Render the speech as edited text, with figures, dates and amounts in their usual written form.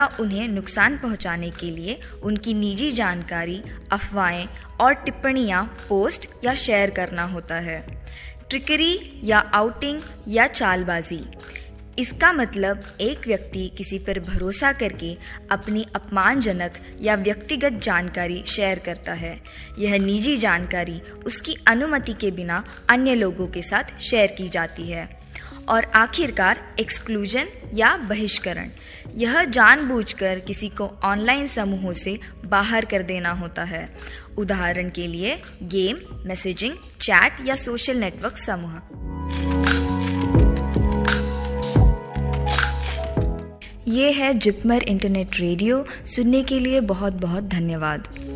उन्हें नुकसान पहुंचाने के लिए उनकी निजी जानकारी, अफवाहें और टिप्पणियां पोस्ट या शेयर करना होता है। ट्रिकरी या आउटिंग या चालबाजी, इसका मतलब एक व्यक्ति किसी पर भरोसा करके अपनी अपमानजनक या व्यक्तिगत जानकारी शेयर करता है। यह निजी जानकारी उसकी अनुमति के बिना अन्य लोगों के साथ शेयर की जाती है। और आखिरकार एक्सक्लूजन या बहिष्करण, यह जानबूझकर किसी को ऑनलाइन समूहों से बाहर कर देना होता है। उदाहरण के लिए गेम, मैसेजिंग, चैट या सोशल नेटवर्क समूह। ये है जिपमर इंटरनेट रेडियो। सुनने के लिए बहुत बहुत धन्यवाद।